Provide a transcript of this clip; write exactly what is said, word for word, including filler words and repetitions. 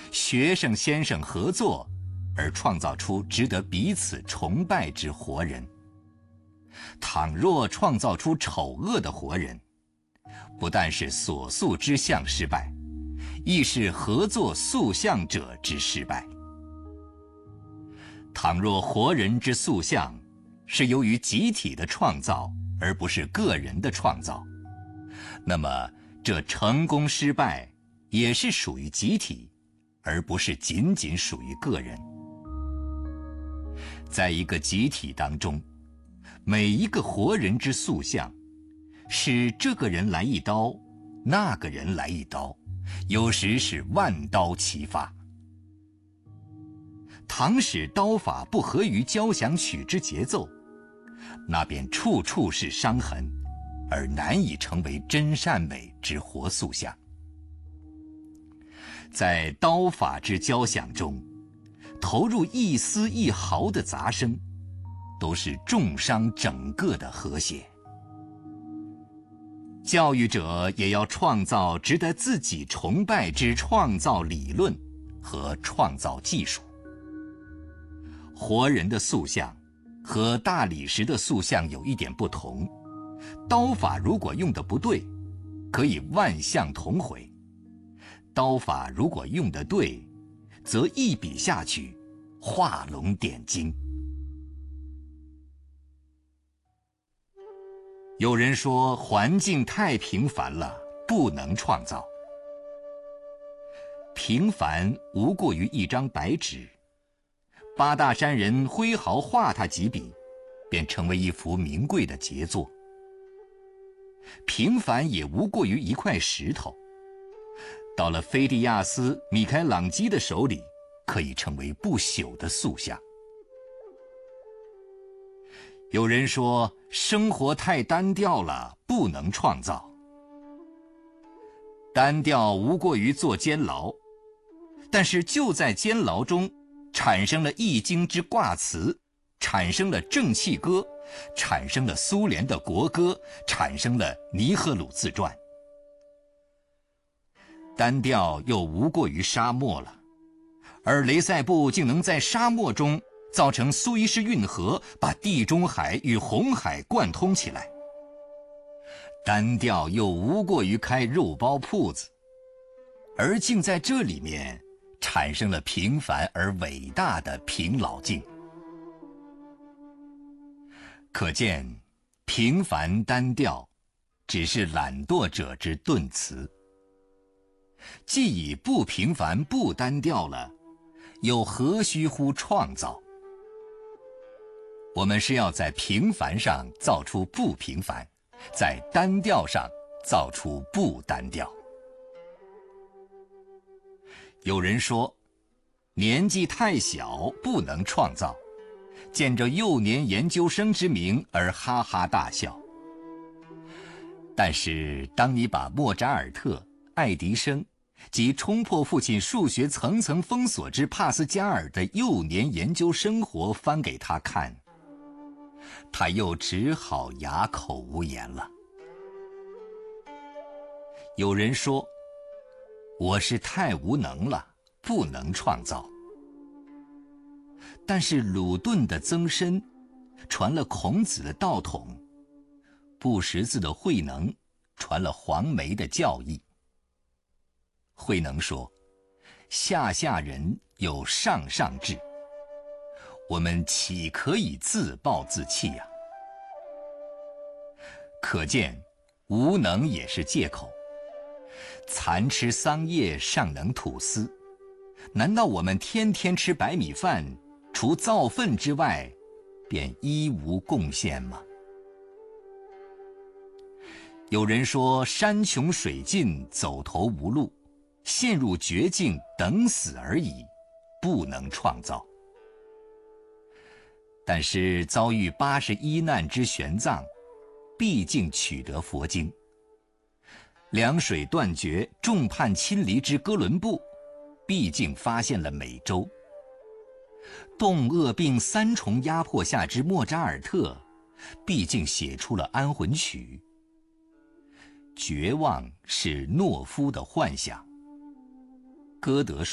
学生先生合作，而创造出值得彼此崇拜之活人。倘若创造出丑恶的活人，不但是所塑之象失败，亦是合作塑象者之失败。倘若活人之塑象是由于集体的创造，而不是个人的创造，那么这成功失败也是属于集体，而不是仅仅属于个人。在一个集体当中，每一个活人之塑像，使这个人来一刀，那个人来一刀，有时是万刀齐发。倘使刀法不合于交响曲之节奏，那便处处是伤痕，而难以成为真善美之活塑像。在刀法之交响中，投入一丝一毫的杂声，都是重伤整个的和谐。教育者也要创造值得自己崇拜之创造理论和创造技术。活人的塑像和大理石的塑像有一点不同，刀法如果用得不对，可以万象同毁；刀法如果用得对，则一笔下去，画龙点睛。有人说环境太平凡了，不能创造。平凡无过于一张白纸，八大山人挥毫画他几笔，便成为一幅名贵的杰作。平凡也无过于一块石头，到了菲迪亚斯、米开朗基的手里，可以成为不朽的塑像。有人说生活太单调了，不能创造。单调无过于做监牢，但是就在监牢中产生了易经之卦辞，产生了正气歌，产生了苏联的国歌，产生了尼赫鲁自传。单调又无过于沙漠了，而雷塞布竟能在沙漠中造成苏伊士运河，把地中海与红海贯通起来。单调又无过于开肉包铺子，而竟在这里面产生了平凡而伟大的平老镜。可见平凡单调只是懒惰者之顿词。既已不平凡不单调了，又何须乎创造？我们是要在平凡上造出不平凡，在单调上造出不单调。有人说年纪太小不能创造，见着幼年研究生之名而哈哈大笑。但是当你把莫扎尔特、爱迪生及冲破父亲数学层层封锁之帕斯加尔的幼年研究生活翻给他看，他又只好哑口无言了。有人说我是太无能了，不能创造。但是鲁顿的曾参传了孔子的道统，不识字的慧能传了黄梅的教义。慧能说下下人有上上智，我们岂可以自暴自弃呀？可见无能也是借口。蚕吃桑叶尚能吐丝，难道我们天天吃白米饭，除造粪之外便一无贡献吗？有人说山穷水尽，走投无路，陷入绝境，等死而已，不能创造。但是遭遇八十一难之玄奘，毕竟取得佛经；凉水断绝，众叛亲离之哥伦布，毕竟发现了美洲；冻饿病三重压迫下之莫扎尔特，毕竟写出了安魂曲。绝望是懦夫的幻想。歌德说